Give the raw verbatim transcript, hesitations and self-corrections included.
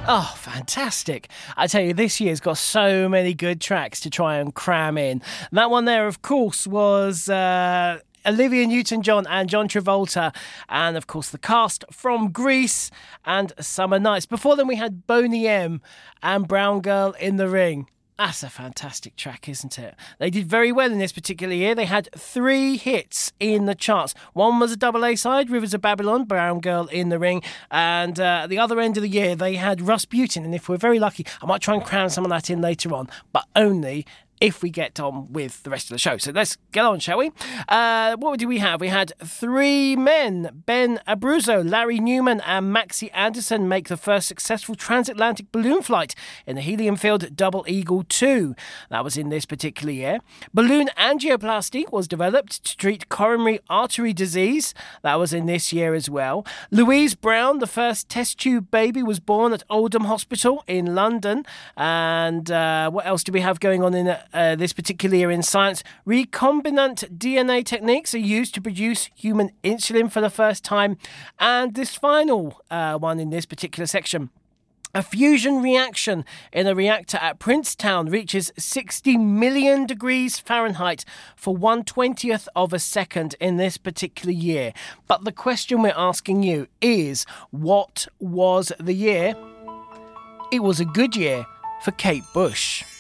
Oh, fantastic. I tell you, this year's got so many good tracks to try and cram in. And that one there, of course, was... Uh, Olivia Newton-John and John Travolta, and of course the cast from Grease and Summer Nights. Before then we had Boney M and Brown Girl in the Ring. That's a fantastic track, isn't it? They did very well in this particular year. They had three hits in the charts. One was a double A side, Rivers of Babylon, Brown Girl in the Ring. And uh, at the other end of the year, they had Rasputin. And if we're very lucky, I might try and cram some of that in later on, but only if we get on with the rest of the show. So let's get on, shall we? Uh, what do we have? We had three men. Ben Abruzzo, Larry Newman and Maxie Anderson make the first successful transatlantic balloon flight in the helium-filled Double Eagle two. That was in this particular year. Balloon angioplasty was developed to treat coronary artery disease. That was in this year as well. Louise Brown, the first test tube baby, was born at Oldham Hospital in London. And uh, what else do we have going on in it? Uh, this particular year in science? Recombinant D N A techniques are used to produce human insulin for the first time. And this final uh, one in this particular section, a fusion reaction in a reactor at Princetown reaches sixty million degrees Fahrenheit for one twentieth of a second in this particular year. But the question we're asking you is, what was the year? It was a good year for Kate Bush.